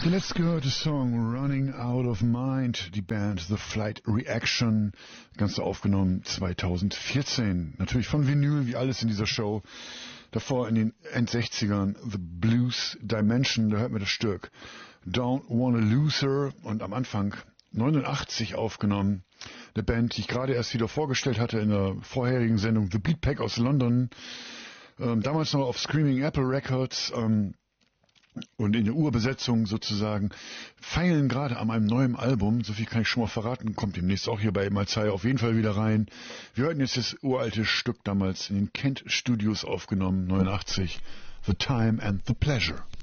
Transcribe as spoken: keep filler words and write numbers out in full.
Der letztgehörte Song Running Out of Mind, die Band The Flight Reaction, Ganze aufgenommen zweitausendvierzehn. Natürlich von Vinyl, wie alles in dieser Show. Davor in den Endsechzigern The Blues Dimension, da hört man das Stück Don't Wanna Lose Her, und am Anfang neunundachtzig aufgenommen. Eine Band, die ich gerade erst wieder vorgestellt hatte in der vorherigen Sendung, The Beat Pack aus London. Ähm, damals noch auf Screaming Apple Records, ähm, und in der Urbesetzung sozusagen, feilen gerade an einem neuen Album, so viel kann ich schon mal verraten, kommt demnächst auch hier bei Malzai auf jeden Fall wieder rein. Wir hörten jetzt das uralte Stück damals in den Kent Studios aufgenommen, neunundachtzig, The Time and the Pleasure.